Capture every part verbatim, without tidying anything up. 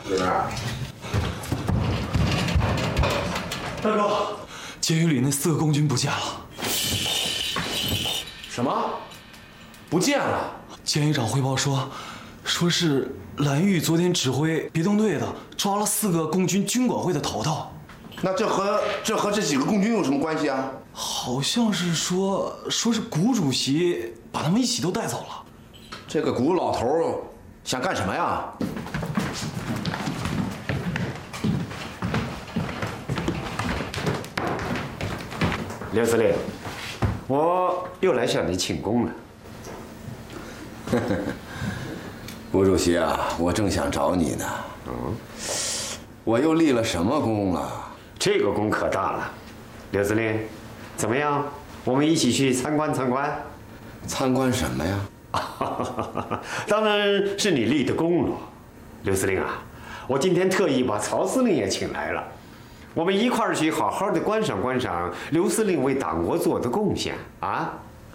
在哪儿？ 大哥，监狱里那四个共军不见了。 什么？不见了？ 监狱长汇报说，说是蓝玉昨天指挥别动队的抓了四个共军军管会的头头。 那这和这和这几个共军有什么关系啊？ 好像是说说是谷主席把他们一起都带走了。 这个谷老头想干什么呀？ 刘司令，我又来向你请功了。 谷主席啊，我正想找你呢。嗯，我又立了什么功了？ 这个功可大了。刘司令，怎么样？我们一起去参观参观。 参观什么呀？ 当然是你立的功了。刘司令啊，我今天特意把曹司令也请来了。我们一块儿去好好的观赏观赏刘司令为党国做的贡献啊！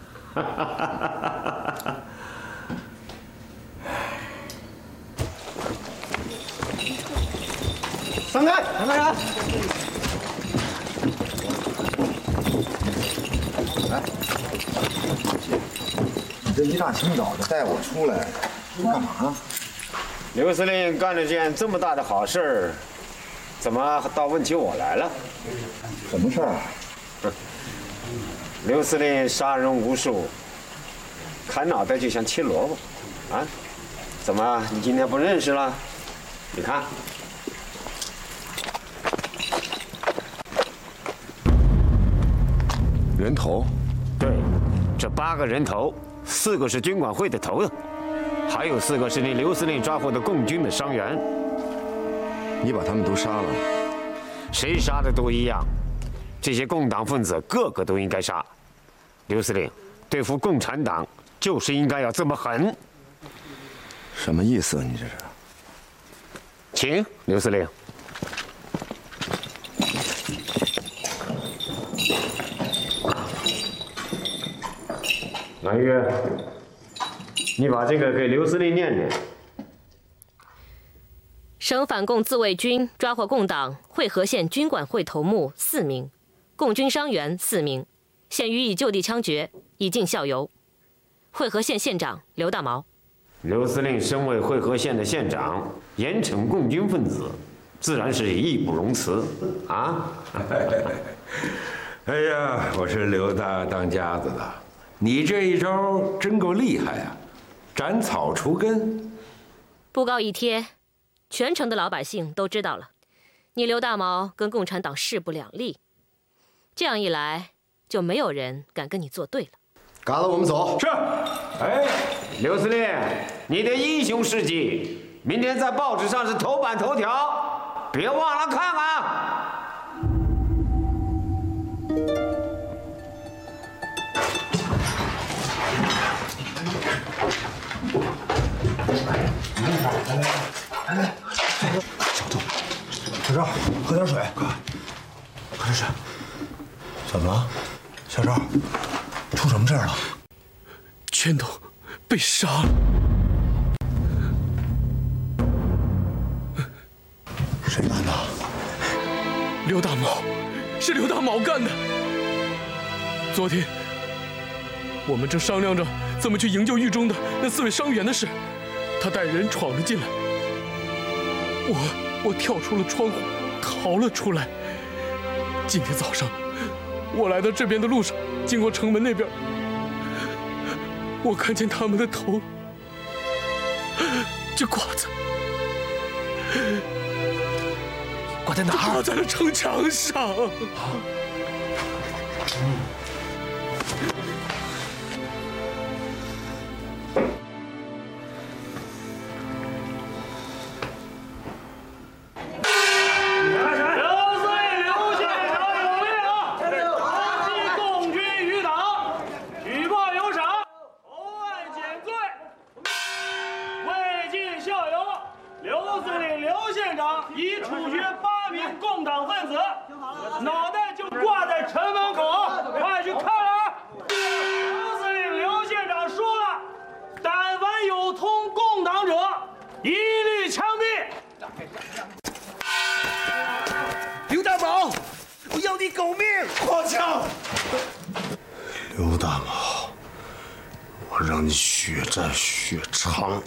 放开，放开人！来，你这一大清早的带我出来，干嘛？ 刘司令干了件这么大的好事儿，怎么倒问起我来了？ 什么事儿啊？ 刘司令杀人无数，砍脑袋就像切萝卜，啊？怎么你今天不认识了？你看。 人头？ 对，这八个人头，四个是军管会的头子，还有四个是你刘司令抓获的共军的伤员。 你把他们都杀了？ 谁杀的都一样，这些共党分子个个都应该杀。刘司令，对付共产党就是应该要这么狠。 什么意思？你这是？ 请刘司令。蓝玉，你把这个给刘司令念念。 省反共自卫军抓获共党会河县军管会头目四名，共军伤员四名，现予以就地枪决，以儆效尤。会河县县长刘大毛。 刘司令身为会河县的县长，严惩共军分子，自然是义不容辞啊！ 哎呀，我是刘大当家子的，你这一招真够厉害呀，斩草除根。 布告一贴，全城的老百姓都知道了，你刘大毛跟共产党势不两立。这样一来，就没有人敢跟你作对了。 嘎子，我们走。 是。哎， 刘司令，你的英雄事迹，明天在报纸上是头版头条，别忘了看啊！ 小杜，小赵，喝点水，快，喝点水。怎么了，小赵？出什么事儿了？ 全都被杀了。 谁干的？ 刘大毛，是刘大毛干的。昨天我们正商量着怎么去营救狱中的那四位伤员的事，他带人闯了进来，我我跳出了窗户逃了出来。今天早上我来到这边的路上，经过城门那边，我看见他们的头就挂在挂在哪儿？ 挂在了城墙上。 脑袋就挂在城门口，快去看啊！刘司令刘县长说了，但凡有通共党者，一律枪毙。 狗命！放枪！刘大毛，我让你血债血偿！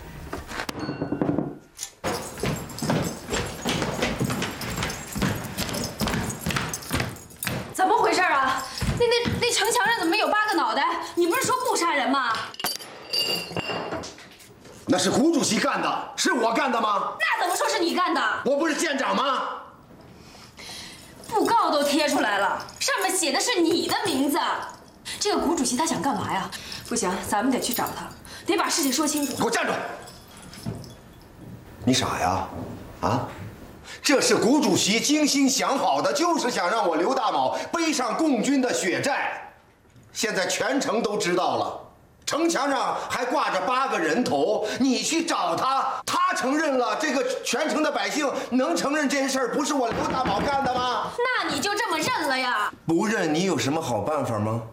怎么回事啊？那那那城墙上怎么有八个脑袋？你不是说不杀人吗？ 那是谷主席干的，是我干的吗？ 那怎么说是你干的？ 我不是舰长吗？ 布告都贴出来了，上面写的是你的名字。这个谷主席他想干嘛呀？不行，咱们得去找他，得把事情说清楚。 给我站住！你傻呀？啊？这是谷主席精心想好的，就是想让我刘大卯背上共军的血债。现在全城都知道了。城墙上还挂着八个人头，你去找他，他承认了，这个全城的百姓能承认这件事儿不是我刘大卯干的吗？ 那你就这么认了呀？ 不认，你有什么好办法吗？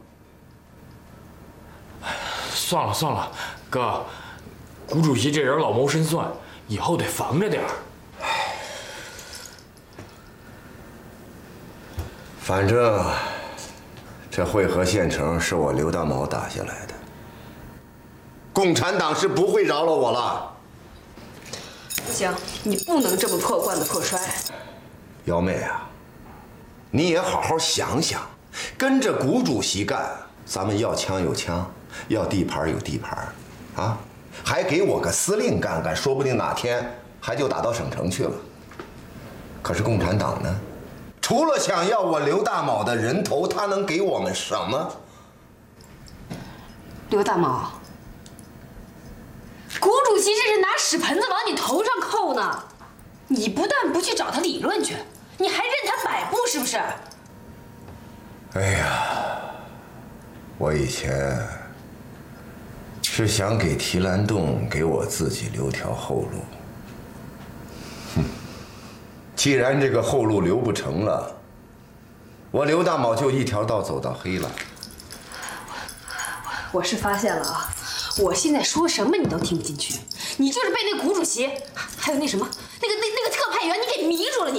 算了算了，哥，谷主席这人老谋深算，以后得防着点儿。 反正这会河县城是我刘大卯打下来的。共产党是不会饶了我了。 不行，你不能这么破罐子破摔。 幺妹啊，你也好好想想，跟着谷主席干，咱们要枪有枪，要地盘有地盘，啊，还给我个司令干干，说不定哪天还就打到省城去了。可是共产党呢，除了想要我刘大卯的人头，他能给我们什么？ 刘大卯。谷主席这是拿屎盆子往你头上扣呢，你不但不去找他理论去，你还任他摆布，是不是？ 哎呀，我以前是想给提篮洞给我自己留条后路。哼，既然这个后路留不成了，我刘大卯就一条道走到黑了。 我是发现了啊。我现在说什么你都听不进去，你就是被那谷主席，还有那什么那个那那个特派员，你给迷住了你。